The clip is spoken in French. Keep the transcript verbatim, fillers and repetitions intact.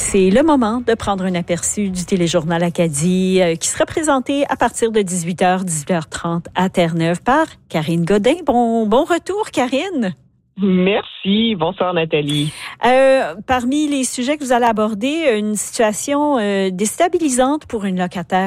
C'est le moment de prendre un aperçu du téléjournal Acadie euh, qui sera présenté à partir de dix-huit heures, dix-huit heures trente à Terre-Neuve par Karine Godin. Bon, bon retour, Karine. Merci. Bonsoir, Nathalie. Euh, parmi les sujets que vous allez aborder, une situation euh, déstabilisante pour une locataire